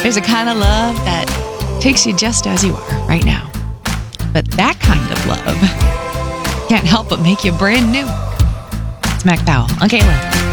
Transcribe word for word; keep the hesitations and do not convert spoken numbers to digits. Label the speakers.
Speaker 1: There's a kind of love that takes you just as you are right now. But that kind of love can't help but make you brand new. It's Mac Powell on K L O.